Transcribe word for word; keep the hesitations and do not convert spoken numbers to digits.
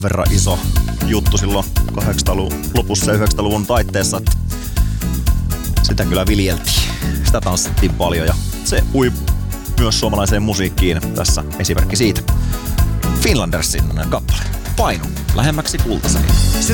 verran iso juttu silloin kahdeksankymmentäluvun lopussa ja yhdeksänkymmentäluvun taitteessa, että sitä kyllä viljeltiin. Sitä tanssittiin paljon ja se ui myös suomalaiseen musiikkiin. Tässä esimerkki siitä. Finlandersin kappale. Painu lähemmäksi kultaseen.